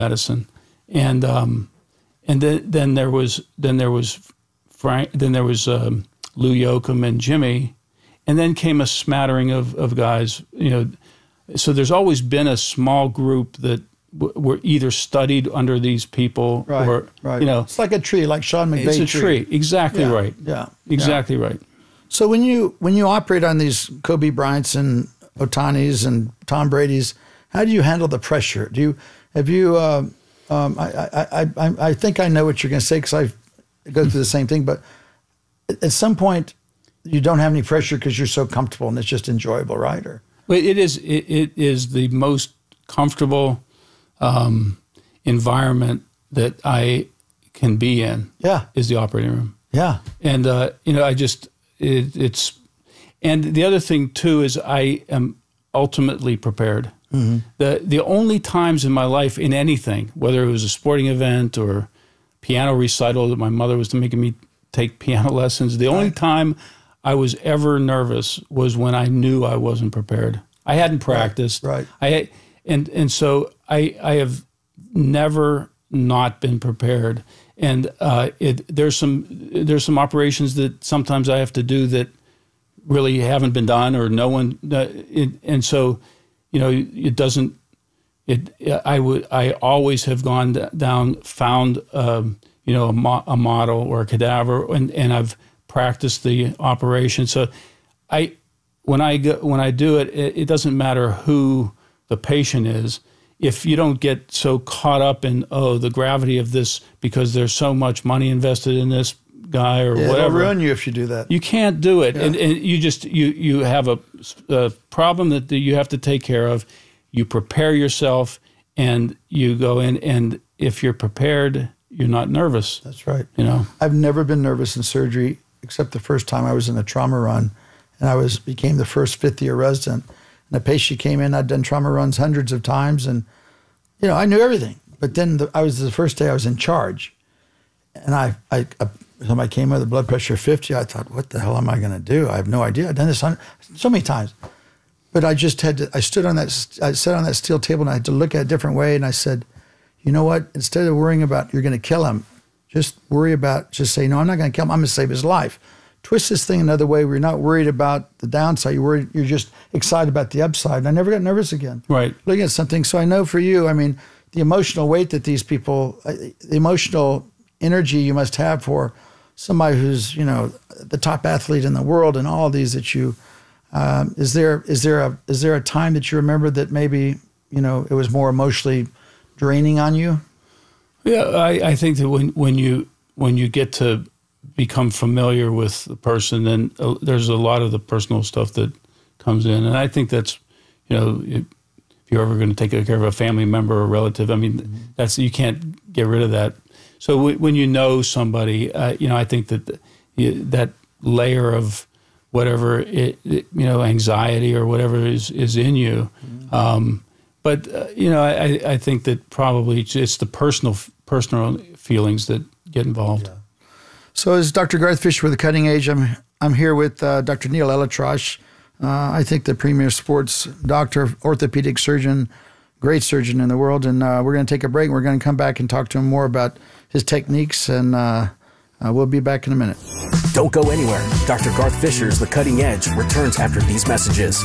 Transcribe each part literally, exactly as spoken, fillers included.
medicine, and um, and then then there was then there was Frank, then there was um, Lou Yoakum and Jimmy, and then came a smattering of of guys. You know, so there's always been a small group that w were either studied under these people, right, or right. you know, it's like a tree, like Sean McVay. It's a tree. tree, exactly yeah, right. Yeah, exactly yeah. right. So when you when you operate on these Kobe Bryants and Otanis and Tom Brady's, how do you handle the pressure? Do you have you? Uh, um, I, I I I think I know what you're going to say because I go through the same thing. But at some point, you don't have any pressure because you're so comfortable and it's just enjoyable, right? Or well, it is. It, it is the most comfortable um, environment that I can be in. Yeah, is the operating room. Yeah, and uh, you know, I just it, it's. And the other thing too is I am ultimately prepared. Mm-hmm. The the only times in my life in anything, whether it was a sporting event or piano recital that my mother was making me take piano lessons, the only right. time I was ever nervous was when I knew I wasn't prepared. I hadn't practiced. Right. right. I and and so I I have never not been prepared. And uh, it there's some there's some operations that sometimes I have to do that really haven't been done, or no one, uh, it, and so, you know, it doesn't. It I would I always have gone down, found um, you know a, mo a model or a cadaver, and and I've practiced the operation. So, I when I go, when I do it, it, it doesn't matter who the patient is. If you don't get so caught up in oh the gravity of this because there's so much money invested in this guy or yeah, whatever, it'll ruin you if you do that. You can't do it, yeah. and, and you just you you have a, a problem that you have to take care of. You prepare yourself, and you go in, and if you're prepared, you're not nervous. That's right. You know, I've never been nervous in surgery except the first time I was in a trauma run, and I was became the first fifth year resident. And a patient came in. I'd done trauma runs hundreds of times, and you know I knew everything. But then the, I was the first day I was in charge, and I I. I somebody came with a blood pressure of fifty. I thought, what the hell am I going to do? I have no idea. I've done this so many times. But I just had to, I stood on that, I sat on that steel table and I had to look at it a different way. And I said, you know what? Instead of worrying about you're going to kill him, just worry about, just say, no, I'm not going to kill him. I'm going to save his life. Twist this thing another way where you're not worried about the downside. You're worried, you're just excited about the upside. And I never got nervous again. Right. Looking at something. So I know for you, I mean, the emotional weight that these people, the emotional energy you must have for somebody who's, you know, the top athlete in the world and all these that you, um, is there is there a is there a time that you remember that maybe, you know, it was more emotionally draining on you? Yeah, I, I think that when when you when you get to become familiar with the person, then uh, there's a lot of the personal stuff that comes in, and I think that's, you know, if, if you're ever going to take care of a family member or relative, I mean, mm-hmm. that's you can't get rid of that. So w when you know somebody, uh, you know, I think that the, you, that layer of whatever it, it, you know, anxiety or whatever is is in you. Mm-hmm. um, but uh, you know, I, I think that probably it's the personal personal feelings that get involved. Yeah. So as Doctor Garth Fisher with The Cutting Edge, I'm I'm here with uh, Doctor Neil ElAttrache. Uh, I think the premier sports doctor, orthopedic surgeon, great surgeon in the world. And uh, we're going to take a break. We're going to come back and talk to him more about his techniques, and uh, uh, we'll be back in a minute. Don't go anywhere. Doctor Garth Fisher's The Cutting Edge returns after these messages.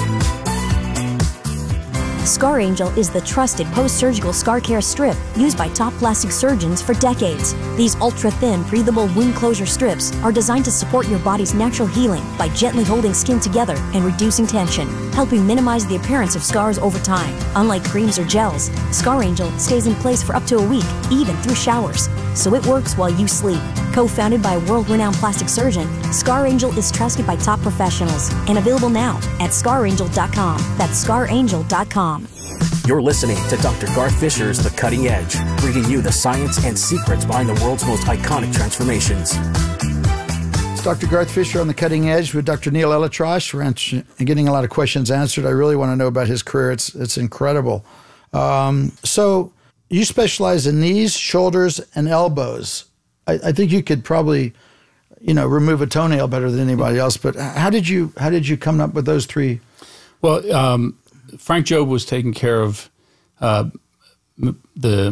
Scar Angel is the trusted post-surgical scar care strip used by top plastic surgeons for decades. These ultra-thin, breathable wound closure strips are designed to support your body's natural healing by gently holding skin together and reducing tension, helping minimize the appearance of scars over time. Unlike creams or gels, Scar Angel stays in place for up to a week, even through showers, so it works while you sleep. Co-founded by a world-renowned plastic surgeon, Scar Angel is trusted by top professionals and available now at scar angel dot com. That's scar angel dot com. You're listening to Doctor Garth Fisher's The Cutting Edge, bringing you the science and secrets behind the world's most iconic transformations. It's Doctor Garth Fisher on The Cutting Edge with Doctor Neil ElAttrache. We're getting a lot of questions answered. I really want to know about his career. It's, it's incredible. Um, so you specialize in knees, shoulders, and elbows. I, I think you could probably, you know, remove a toenail better than anybody else. But how did you how did you come up with those three? Well, um, Frank Jobe was taking care of uh, the